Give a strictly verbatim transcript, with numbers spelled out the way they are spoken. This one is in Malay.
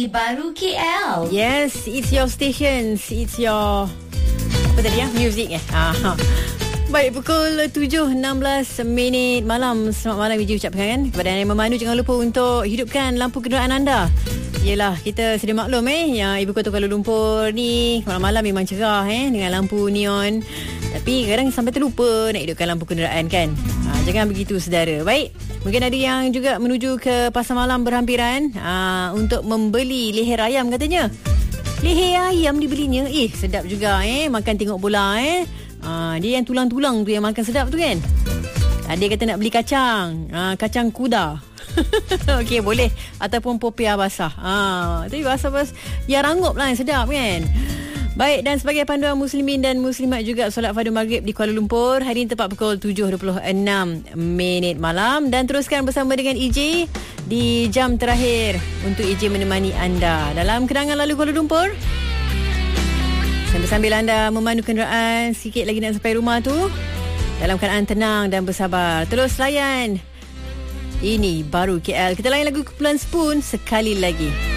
Pagi Baru K L. Yes, it's your stations. It's your... Apa tadi ya? Music eh? Aha. Baik, pukul tujuh enam belas minit malam. Selamat malam Iji ucapkan kan. Kepada anda yang memandu, jangan lupa untuk hidupkan lampu kenderaan anda. Yelah, kita sedia maklum eh, yang ibu kota Kuala Lumpur ni malam-malam memang cerah eh, dengan lampu neon. Tapi kadang sampai terlupa nak hidupkan lampu kenderaan kan. Ha, jangan begitu saudara. Baik, mungkin ada yang juga menuju ke pasar malam berhampiran ha, untuk membeli leher ayam katanya. Leher ayam dibelinya. Eh, sedap juga eh, makan tengok bola eh. Ha, dia yang tulang-tulang tu yang makan sedap tu kan. Ada kata nak beli kacang, ha, kacang kuda. Okey, boleh. Ataupun popiah basah. Ha, tapi basah-basah ya rangup lah, yang sedap kan. Baik, dan sebagai panduan muslimin dan muslimat juga solat fardu maghrib di Kuala Lumpur hari ini tepat pukul tujuh dua puluh enam minit malam. Dan teruskan bersama dengan E J di jam terakhir untuk E J menemani anda dalam kenangan lalu Kuala Lumpur. Sambil-sambil anda memandu kenderaan, sikit lagi nak sampai rumah tu, dalam keadaan tenang dan bersabar. Terus layan Ini Baru K L. Kita layan lagu Kumpulan Spoon sekali lagi.